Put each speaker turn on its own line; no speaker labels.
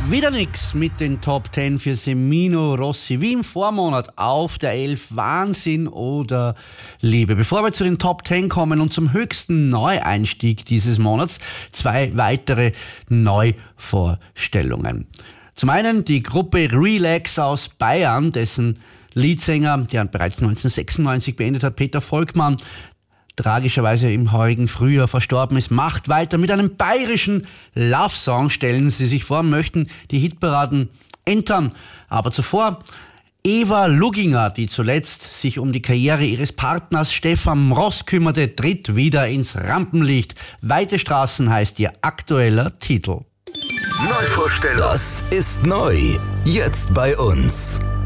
Wieder nix mit den Top 10 für Semino Rossi. Wie im Vormonat auf der 11 Wahnsinn oder Liebe. Bevor wir zu den Top 10 kommen und zum höchsten Neueinstieg dieses Monats, 2 weitere Neuvorstellungen. Zum einen die Gruppe Relax aus Bayern, dessen Leadsänger, der bereits 1996 beendet hat, Peter Volkmann, tragischerweise im heurigen Frühjahr verstorben ist, macht weiter mit einem bayerischen Love-Song. Stellen Sie sich vor, möchten die Hitparaden entern. Aber zuvor Eva Lugginger, die zuletzt sich um die Karriere ihres Partners Stefan Mross kümmerte, tritt wieder ins Rampenlicht. Weite Straßen heißt ihr aktueller Titel.
Neuvorstellung. Das ist neu. Jetzt bei uns.